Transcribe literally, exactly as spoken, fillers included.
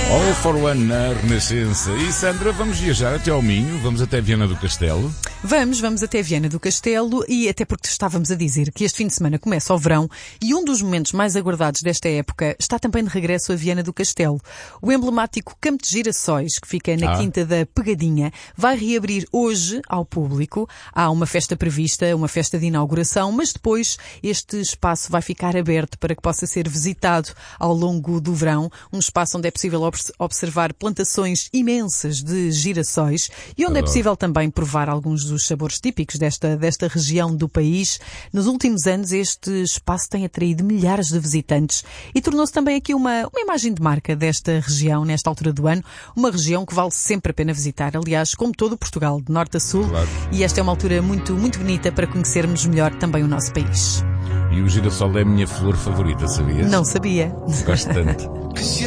All for One na Renascença. E Sandra, vamos viajar até ao Minho, vamos até Viana do Castelo. Vamos, vamos até Viana do Castelo e até porque estávamos a dizer que este fim de semana começa o verão e um dos momentos mais aguardados desta época está também de regresso a Viana do Castelo. O emblemático Campo de Girassóis, que fica na Ah. Quinta da Pegadinha, vai reabrir hoje ao público. Há uma festa prevista, uma festa de inauguração, mas depois este espaço vai ficar aberto para que possa ser visitado ao longo do verão. Um espaço onde é possível observar plantações imensas de girassóis e onde é possível também provar alguns dos sabores típicos desta, desta região do país. Nos últimos anos este espaço tem atraído milhares de visitantes e tornou-se também aqui uma, uma imagem de marca desta região nesta altura do ano, uma região que vale sempre a pena visitar, aliás, como todo o Portugal, de norte a sul, Claro. E esta é uma altura muito, muito bonita para conhecermos melhor também o nosso país. E o girassol é a minha flor favorita, sabias? Não sabia. Gosto tanto.